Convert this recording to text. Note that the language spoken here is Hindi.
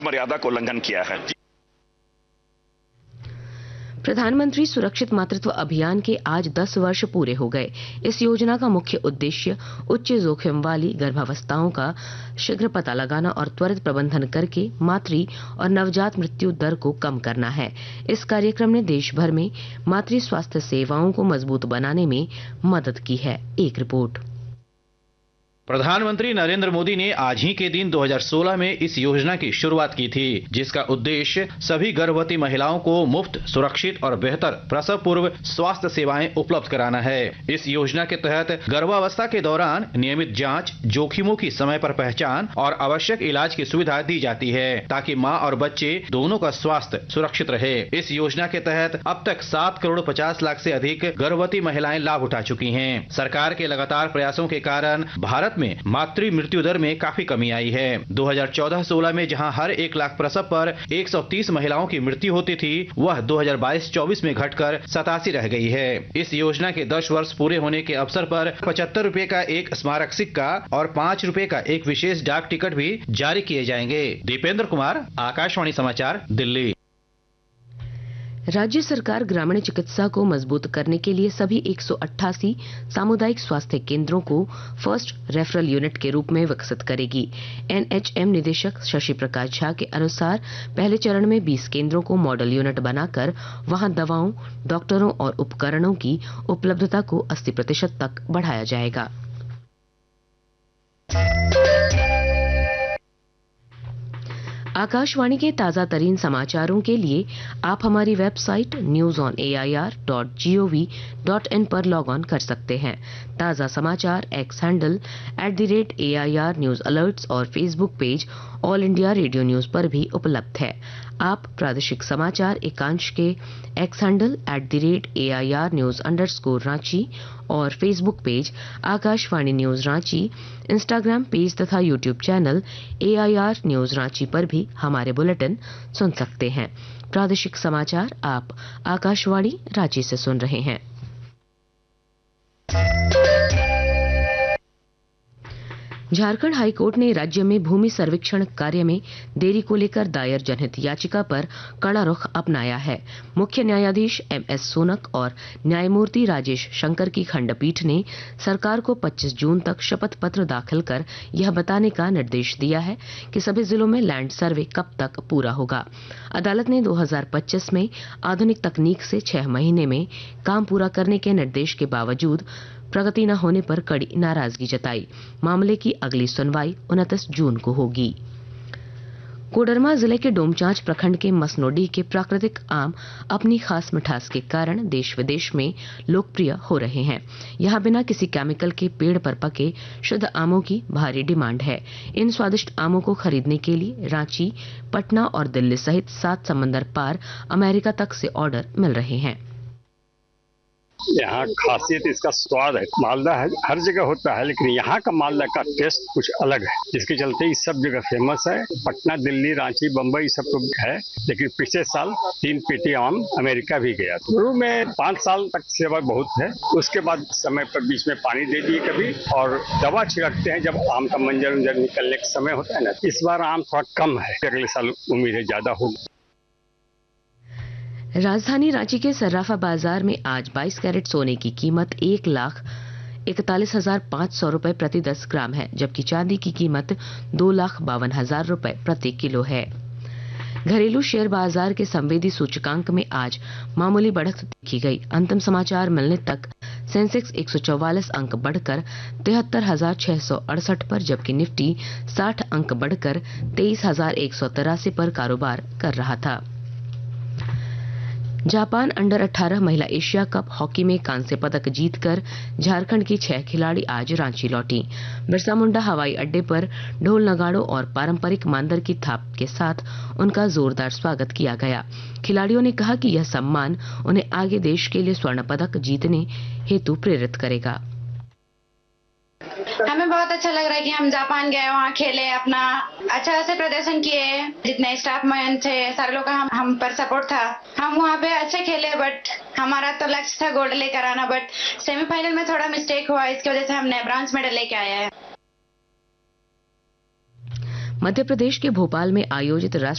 मर्यादा को उल्लंघन किया है। प्रधानमंत्री सुरक्षित मातृत्व अभियान के आज 10 वर्ष पूरे हो गए। इस योजना का मुख्य उद्देश्य उच्च जोखिम वाली गर्भावस्थाओं का शीघ्र पता लगाना और त्वरित प्रबंधन करके मातृ और नवजात मृत्यु दर को कम करना है। इस कार्यक्रम ने देश भर में मातृ स्वास्थ्य सेवाओं को मजबूत बनाने में मदद की है। एक रिपोर्ट। प्रधानमंत्री नरेंद्र मोदी ने आज ही के दिन 2016 में इस योजना की शुरुआत की थी, जिसका उद्देश्य सभी गर्भवती महिलाओं को मुफ्त, सुरक्षित और बेहतर प्रसव पूर्व स्वास्थ्य सेवाएं उपलब्ध कराना है। इस योजना के तहत गर्भावस्था के दौरान नियमित जांच, जोखिमों की समय पर पहचान और आवश्यक इलाज की सुविधा दी जाती है, ताकि माँ और बच्चे दोनों का स्वास्थ्य सुरक्षित रहे। इस योजना के तहत अब तक 7 करोड़ 50 लाख से अधिक गर्भवती महिलाएं लाभ उठा चुकी हैं। सरकार के लगातार प्रयासों के कारण भारत में मातृ मृत्यु दर में काफी कमी आई है। 2014-16 में जहां हर 1 लाख प्रसव पर 130 महिलाओं की मृत्यु होती थी, वह 2022-24 में घटकर 87 रह गई है। इस योजना के 10 वर्ष पूरे होने के अवसर पर 75 रुपए का एक स्मारक सिक्का और 5 रुपए का एक विशेष डाक टिकट भी जारी किए जाएंगे। दीपेंद्र कुमार, आकाशवाणी समाचार, दिल्ली। राज्य सरकार ग्रामीण चिकित्सा को मजबूत करने के लिए सभी 188 सामुदायिक स्वास्थ्य केंद्रों को फर्स्ट रेफरल यूनिट के रूप में विकसित करेगी। एनएचएम निदेशक शशि प्रकाश झा के अनुसार पहले चरण में 20 केंद्रों को मॉडल यूनिट बनाकर वहां दवाओं, डॉक्टरों और उपकरणों की उपलब्धता को 80% तक बढ़ाया जाएगा। आकाशवाणी के ताजा तरीन समाचारों के लिए आप हमारी वेबसाइट newsonair.gov.in पर लॉग ऑन कर सकते हैं। ताजा समाचार x handle @AIR news alerts और Facebook page all India radio news पर भी उपलब्ध है। आप प्रादेशिक समाचार एकांश के x handle @AIR news _Ranchi और Facebook page Akashvani news Ranchi, Instagram page तथा YouTube channel AIR news Ranchi पर भी हमारे बुलेटिन सुन सकते हैं। प्रादेशिक समाचार आप आकाशवाणी रांची से सुन रहे हैं। झारखंड हाईकोर्ट ने राज्य में भूमि सर्वेक्षण कार्य में देरी को लेकर दायर जनहित याचिका पर कड़ा रुख अपनाया है। मुख्य न्यायाधीश MS सोनक और न्यायमूर्ति राजेश शंकर की खंडपीठ ने सरकार को 25 जून तक शपथ पत्र दाखिल कर यह बताने का निर्देश दिया है कि सभी जिलों में लैंड सर्वे कब तक पूरा होगा। अदालत ने 2025 में आधुनिक तकनीक से 6 महीने में काम पूरा करने के निर्देश के बावजूद प्रगति न होने पर कड़ी नाराजगी जताई। मामले की अगली सुनवाई 29 जून को होगी। कोडरमा जिले के डोमचांच प्रखंड के मसनोडी के प्राकृतिक आम अपनी खास मिठास के कारण देश विदेश में लोकप्रिय हो रहे हैं। यहां बिना किसी केमिकल के पेड़ पर पके शुद्ध आमों की भारी डिमांड है। इन स्वादिष्ट आमों को खरीदने के लिए रांची, पटना और दिल्ली सहित 7 समंदर पार अमेरिका तक से ऑर्डर मिल रहे हैं। यहाँ खासियत इसका स्वाद है। मालदा है हर जगह होता है, लेकिन यहाँ का मालदा का टेस्ट कुछ अलग है, जिसके चलते इस सब जगह फेमस है। पटना, दिल्ली, रांची, बम्बई सब तो है, लेकिन पिछले साल 3 पेटी आम अमेरिका भी गया। शुरू में 5 साल तक सेवा बहुत है, उसके बाद समय पर बीच में पानी दे दिए कभी, और दवा छिड़कते हैं जब आम का मंजर निकलने का समय होता है ना। इस बार आम थोड़ा कम है, अगले साल उम्मीद है ज्यादा होगी। राजधानी रांची के सर्राफा बाजार में आज 22 कैरेट सोने की कीमत 1,41,500 रुपए प्रति 10 ग्राम है, जबकि चांदी की कीमत 2,52,000 रुपए प्रति किलो है। घरेलू शेयर बाजार के संवेदी सूचकांक में आज मामूली बढ़त देखी गई। अंतिम समाचार मिलने तक सेंसेक्स 144 अंक बढ़कर 73,668 पर, जबकि निफ्टी 60 अंक बढ़कर 23,183 पर कारोबार कर रहा था। जापान अंडर 18 महिला एशिया कप हॉकी में कांस्य पदक जीतकर झारखंड की 6 खिलाड़ी आज रांची लौटी। बिरसा मुंडा हवाई अड्डे पर ढोल नगाड़ों और पारंपरिक मांदर की थाप के साथ उनका जोरदार स्वागत किया गया। खिलाड़ियों ने कहा कि यह सम्मान उन्हें आगे देश के लिए स्वर्ण पदक जीतने हेतु प्रेरित करेगा। हमें बहुत अच्छा लग रहा है कि हम जापान गए, वहाँ खेले, अपना अच्छा से प्रदर्शन किए। जितने स्टाफ में थे सारे लोग का हम पर सपोर्ट था। हम वहाँ पे अच्छे खेले, बट हमारा तो लक्ष्य था गोल्ड लेकर आना, बट सेमीफाइनल में थोड़ा मिस्टेक हुआ, इसकी वजह से हमने ब्रॉन्ज मेडल लेके आए हैं। मध्य प्रदेश के भोपाल में आयोजित